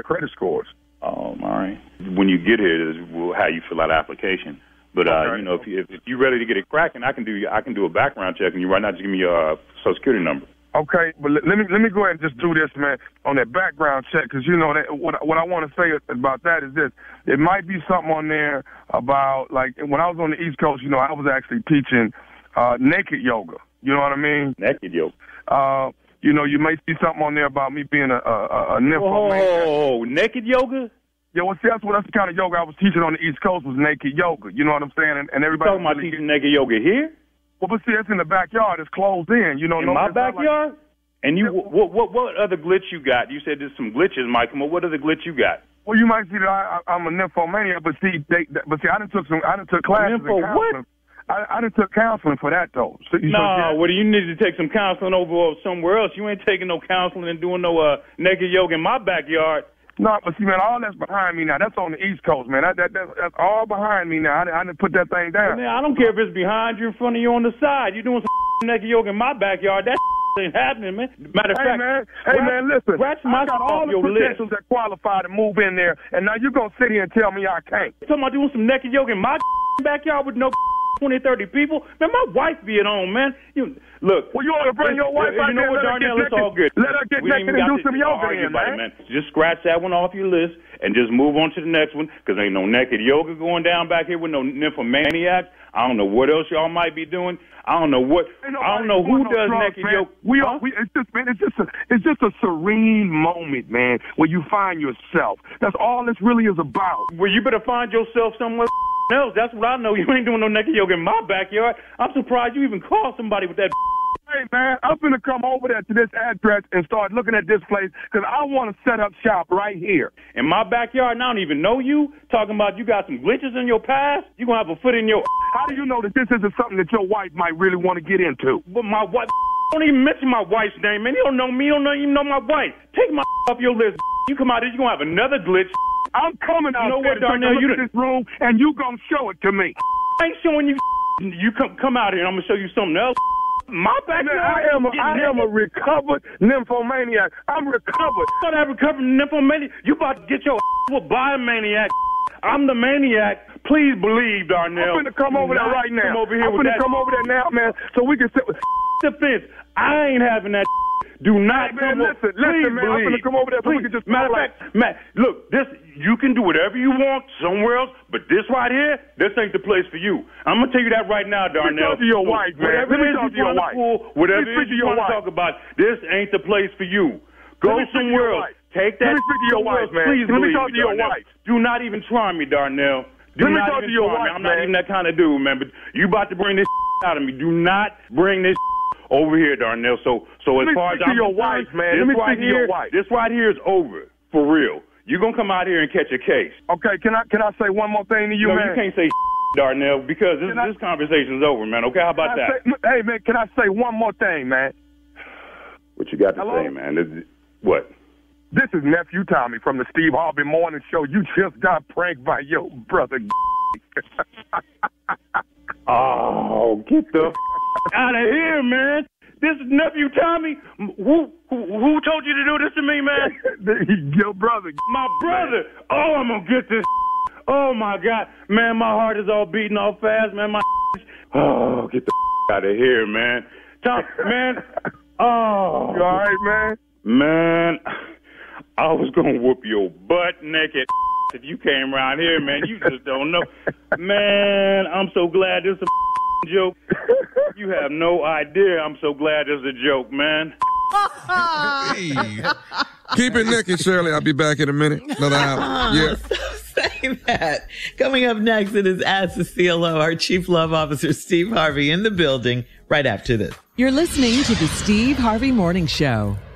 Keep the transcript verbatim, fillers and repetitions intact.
credit scores. Um, all right. When you get here, this will how you fill out the application. But uh, Okay. you know, if, you, if you're ready to get it cracking, I can do I can do a background check, and you right now just give me your uh, social security number. Okay, but let, let me let me go ahead and just do this, man, on that background check, because you know that what what I want to say about that is this: it might be something on there about like when I was on the East Coast, you know, I was actually teaching uh, naked yoga. You know what I mean? Naked yoga. Uh, you know, you may see something on there about me being a a, a nymphomaniac. Oh, naked yoga. Yeah, well, see, that's what that's the kind of yoga I was teaching on the East Coast was naked yoga. You know what I'm saying? And, and everybody Talking about really teaching naked yoga here? Well, but see, it's in the backyard. It's closed in. You know, In no, my it's not backyard? Like, and you, what, what, what other glitch you got? You said there's some glitches, Mike. Well, what other glitch you got? well, you might see that I, I, I'm a nymphomaniac, but see, they, but see, I done took some, I done took classes Nympho in counseling. what? I, I done took counseling for that though. So, No, so, yeah. well, you need to take some counseling over somewhere else. You ain't taking no counseling and doing no uh, naked yoga in my backyard. No, but see, man, all that's behind me now. That's on the East Coast, man. That, that, that that's all behind me now. I, I didn't put that thing down. Man, I don't care if it's behind you, in front of you, on the side. You doing some naked yoga in my backyard? That ain't happening, man. Matter of Hey, fact, man. Hey, scratch, man, listen. scratch my I got all off the your list. potentials that qualify to move in there, and now you're going to sit here and tell me I can't. You talking about doing some naked yoga in my backyard with no twenty, thirty people? Man, my wife be at home, man. You Look. Well, you want to bring your wife you out know there, what, let her get Darnell, it's all good. naked. Let her get We ain't naked even and got do to some yoga argue then, about it, man. man. Just scratch that one off your list and just move on to the next one, because ain't no naked yoga going down back here with no nymphomaniacs. I don't know what else y'all might be doing. I don't know what. I don't know who no does drugs, naked man. yoga. We Huh? are. We, it's just, man. It's just a. It's just a serene moment, man, where you find yourself. That's all this really is about. Well, you better find yourself somewhere else. That's what I know. You ain't doing no naked yoga in my backyard. I'm surprised you even called somebody with that. Hey, man, I'm going to come over there to this address and start looking at this place because I want to set up shop right here. In my backyard, and I don't even know you, talking about you got some glitches in your past, you going to have a foot in your... How do you know that this isn't something that your wife might really want to get into? But my wife... Don't even mention my wife's name, man. You don't know me. You don't even know my wife. Take my off your list. You come out here, you're going to have another glitch. I'm coming out You know there what, to take a Darnell, look you at this room, and you going to show it to me. I ain't showing you... You come come out here, and I'm going to show you something else. My backyard... Man, I am a, I am a recovered nymphomaniac. I'm recovered. But I recovered nymphomaniac. You about to get your with by a maniac. I'm the maniac. Please believe, Darnell. I'm finna come over there right now. Come over here I'm with finna that come over there now, man, so we can sit with... defense. I ain't having that. Do not Hey, man, come listen, over. listen, Please man. I'm believe. finna come over there so we Please. can just Matter of talk fact, Matt, look, this you can do whatever you want somewhere else, but this right here, this ain't the place for you. I'm gonna tell you that right now, Let me Darnell. talk to your So wife, man. Whatever Let me it is talk you to your wanna wife. pull, whatever Let it me is speak to you your want to wife. talk about, this ain't the place for you. Go Let me speak to somewhere your else. wife. Take that. Let me speak to your somewhere wife, else. man. Please Let me believe talk to your Darnell. wife. Do not even try me, Darnell. Do Let me not talk even to your try me. wife, I'm not man. even that kind of dude, man. But you about to bring this out of me. Do not bring this over here, Darnell. So, so Let as me far speak as to I'm your concerned, wife, man. this Let me right speak to here, your wife. this right here is over for real. You're gonna come out here and catch a case. Okay, can I can I say one more thing to you, no, man? you can't say Darnell, because this, Can I- this conversation's over, man. Okay, how about Can I that? say- hey, man, can I say one more thing, man? What you got to Hello? say, man? This- what? This is Nephew Tommy from the Steve Harvey Morning Show. You just got pranked by your brother. Oh, get the out of here, man. This is Nephew Tommy. Who, who who told you to do this to me, man? Your brother. My brother. Oh, I'm gonna get this. Oh my God, man, my heart is all beating all fast, man. My oh, get the out of here, man. Tom, man. Oh, You all right, man? man. I was gonna whoop your butt naked if you came around here, man. You just don't know, man. I'm so glad this is a joke. You have no idea. I'm so glad this is a joke, man. Hey. Keep it naked, Shirley. I'll be back in a minute. Another hour. Yeah. Say that. Coming up next, it is Ask the C L O, our Chief Love Officer, Steve Harvey, in the building right after this. You're listening to the Steve Harvey Morning Show.